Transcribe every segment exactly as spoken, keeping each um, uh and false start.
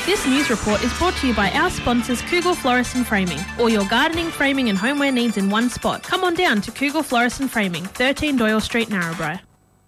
This news report is brought to you by our sponsors Kugel Florist and Framing. All your gardening, framing and homeware needs in one spot. Come on down to Kugel Florist and Framing, thirteen Doyle Street, Narrabri.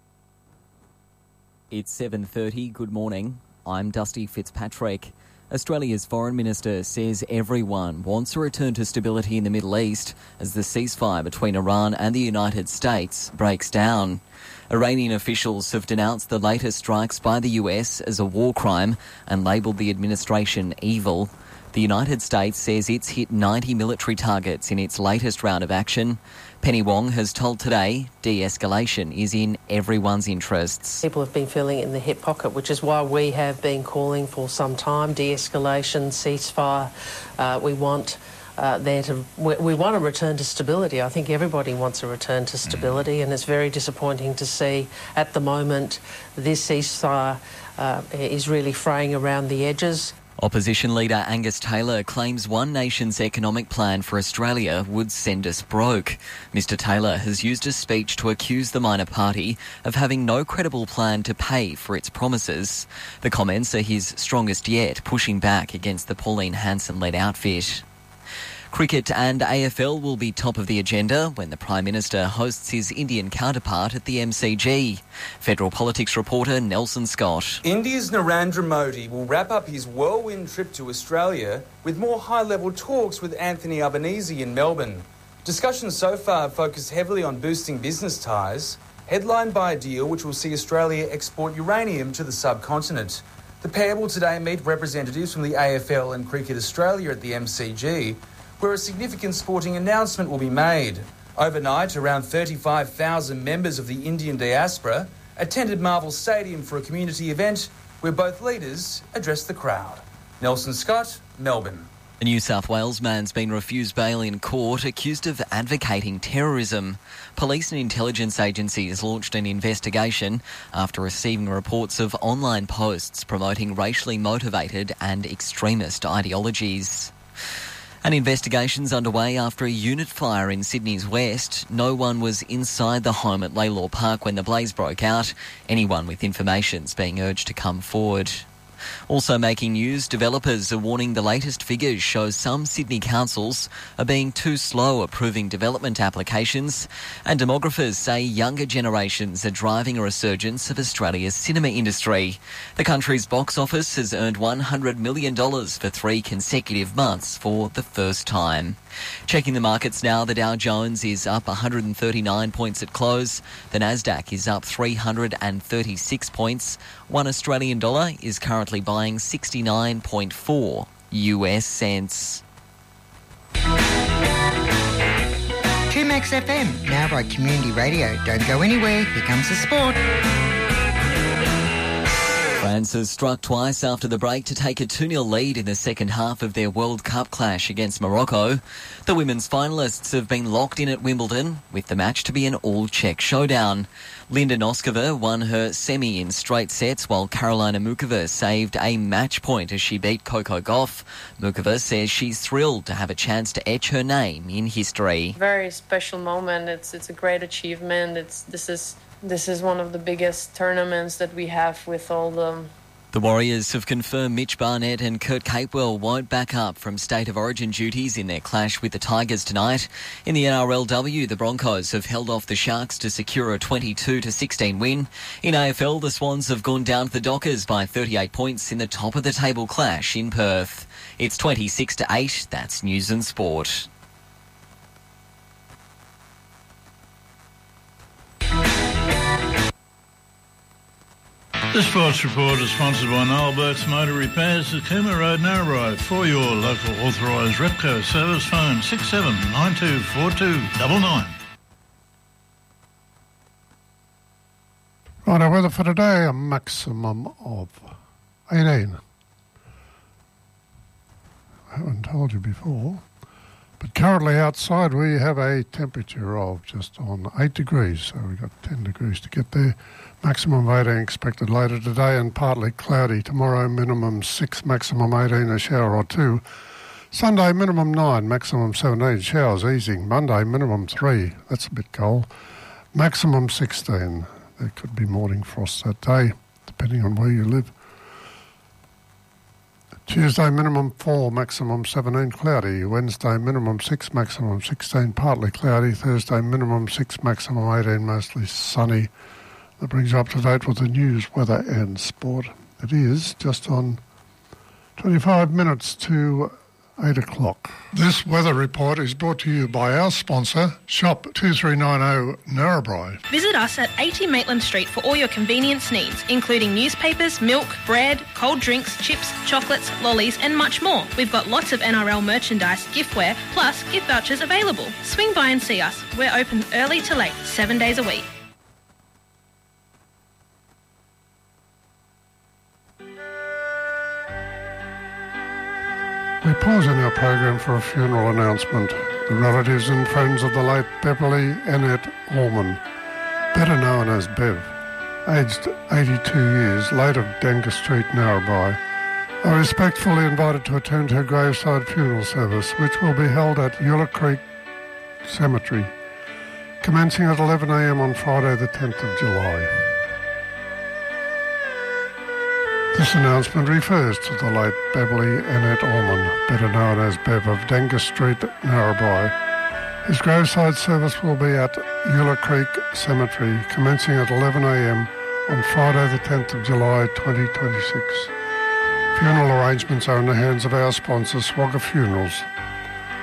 It's seven thirty. Good morning. I'm Dusty Fitzpatrick. Australia's Foreign Minister says everyone wants a return to stability in the Middle East as the ceasefire between Iran and the United States breaks down. Iranian officials have denounced the latest strikes by the U S as a war crime and labelled the administration evil. The United States says it's hit ninety military targets in its latest round of action. Penny Wong has told Today de-escalation is in everyone's interests. People have been feeling it in the hip pocket, which is why we have been calling for some time de-escalation, ceasefire. Uh, we want uh, there to we, we want a return to stability. I think everybody wants a return to stability, and it's very disappointing to see at the moment this ceasefire uh, is really fraying around the edges. Opposition leader Angus Taylor claims One Nation's economic plan for Australia would send us broke. Mister Taylor has used a speech to accuse the minor party of having no credible plan to pay for its promises. The comments are his strongest yet, pushing back against the Pauline Hanson-led outfit. Cricket and A F L will be top of the agenda when the Prime Minister hosts his Indian counterpart at the M C G. Federal politics reporter Nelson Scott. India's Narendra Modi will wrap up his whirlwind trip to Australia with more high-level talks with Anthony Albanese in Melbourne. Discussions so far focus heavily on boosting business ties, headlined by a deal which will see Australia export uranium to the subcontinent. The pair will today meet representatives from the A F L and Cricket Australia at the M C G, where a significant sporting announcement will be made. Overnight, around thirty-five thousand members of the Indian diaspora attended Marvel Stadium for a community event where both leaders addressed the crowd. Nelson Scott, Melbourne. A New South Wales man's been refused bail in court accused of advocating terrorism. Police and intelligence agencies launched an investigation after receiving reports of online posts promoting racially motivated and extremist ideologies. An investigation's underway after a unit fire in Sydney's west. No one was inside the home at Laylaw Park when the blaze broke out. Anyone with information's being urged to come forward. Also making news, developers are warning the latest figures show some Sydney councils are being too slow approving development applications, and demographers say younger generations are driving a resurgence of Australia's cinema industry. The country's box office has earned one hundred million dollars for three consecutive months for the first time. Checking the markets now, the Dow Jones is up one hundred thirty-nine points at close. The Nasdaq is up three hundred thirty-six points. One Australian dollar is currently buying sixty-nine point four U S cents. two Max F M, Narrabri Community Radio. Don't go anywhere. Here comes the sport. France has struck twice after the break to take a two nil lead in the second half of their World Cup clash against Morocco. The women's finalists have been locked in at Wimbledon, with the match to be an all-Czech showdown. Linda Noskova won her semi in straight sets, while Karolina Muchova saved a match point as she beat Coco Gauff. Muchova says she's thrilled to have a chance to etch her name in history. Very special moment. It's it's a great achievement. It's this is. This is one of the biggest tournaments that we have with all the... The Warriors have confirmed Mitch Barnett and Kurt Capewell won't back up from State of Origin duties in their clash with the Tigers tonight. In the N R L W, the Broncos have held off the Sharks to secure a twenty-two to sixteen win. In A F L, the Swans have gone down to the Dockers by thirty-eight points in the top-of-the-table clash in Perth. It's twenty-six to eight. That's News and Sport. The Sports Report is sponsored by Noel Burke's Motor Repairs at Cooma Road, Narrabri. For your local authorised Repco service, phone six seven nine two four two nine nine. Right, our weather for today, a maximum of eighteen. I haven't told you before, but currently outside we have a temperature of just on eight degrees, so we've got ten degrees to get there. Maximum eighteen expected later today and partly cloudy. Tomorrow, minimum six, maximum eighteen, a shower or two. Sunday, minimum nine, maximum seventeen, showers easing. Monday, minimum three, that's a bit cold. Maximum sixteen. There could be morning frost that day, depending on where you live. Tuesday minimum four, maximum seventeen, cloudy. Wednesday minimum six, maximum sixteen, partly cloudy. Thursday minimum six, maximum eighteen, mostly sunny. That brings you up to date with the news, weather and sport. It is just on twenty-five minutes to eight o'clock. This weather report is brought to you by our sponsor, Shop two three nine zero Narrabri. Visit us at eighty Maitland Street for all your convenience needs, including newspapers, milk, bread, cold drinks, chips, chocolates, lollies and much more. We've got lots of N R L merchandise, giftware, plus gift vouchers available. Swing by and see us. We're open early to late, seven days a week. We pause in our program for a funeral announcement. The relatives and friends of the late Beverly Annette Allman, better known as Bev, aged eighty-two years, late of Dangus Street, Narrabri, are respectfully invited to attend her graveside funeral service, which will be held at Eula Creek Cemetery, commencing at eleven a m on Friday the tenth of July. This announcement refers to the late Beverly Annette Allman, better known as Bev of Dangus Street, Narrabri. His graveside service will be at Eula Creek Cemetery, commencing at eleven a m on Friday the tenth of July twenty twenty-six. Funeral arrangements are in the hands of our sponsor, Swagger Funerals,